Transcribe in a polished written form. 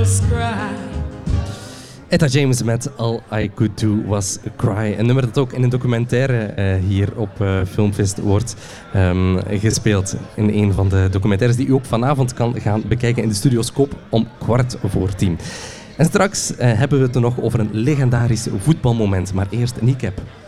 Etta James met All I Could Do Was Cry. Een nummer dat ook in een documentaire hier op Filmfest wordt gespeeld. In een van de documentaires die u ook vanavond kan gaan bekijken in de Studioscoop om 10:15. En straks hebben we het er nog over een legendarisch voetbalmoment. Maar eerst Kneecap.